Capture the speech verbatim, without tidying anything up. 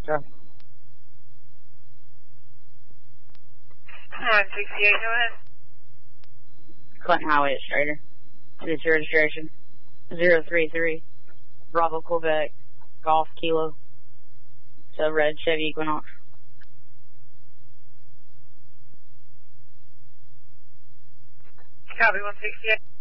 Sure. one sixty-eight, go ahead. Clinton Highway at Strader. This registration. zero three three. Bravo, Quebec. Golf, Kilo. So red Chevy Equinox. Copy, one sixty-eight.